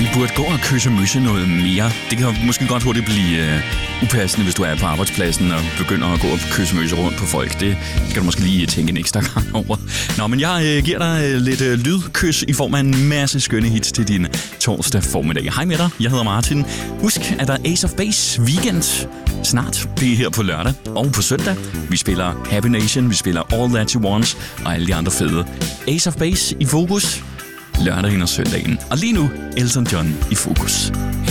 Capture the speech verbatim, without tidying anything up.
burde gå og kysse møsse noget mere. Det kan måske godt hurtigt blive øh, upassende, hvis du er på arbejdspladsen og begynder at gå og kysse møsse rundt på folk. Det skal du måske lige tænke en ekstra gang over. Nå, men jeg øh, giver dig øh, lidt øh, lydkys i form af en masse skønne hits til din torsdag formiddag. Hej med dig, jeg hedder Martin. Husk, at der er Ace of Base weekend snart. Det er her på lørdag og på søndag. Vi spiller Happy Nation, vi spiller All That You Want og alle de andre fede. Ace of Base i fokus lørdagen og søndagen. Og lige nu, Elton John i fokus.